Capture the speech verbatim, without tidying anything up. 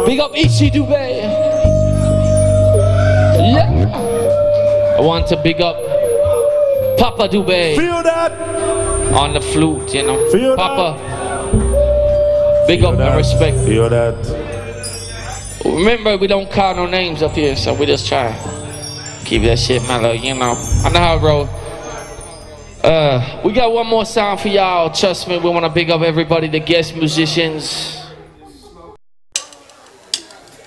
Big up Ichi Dubé. Yeah. I want to big up Papa Dubé. Feel that? On the flute, you know. Feel Papa. That? Big Feel up that? and respect. Feel that? Remember, we don't call no names up here, so we just try keep that shit mellow, you know. I know how it roll. Uh, we got one more song for y'all. Trust me, we want to big up everybody, the guest musicians.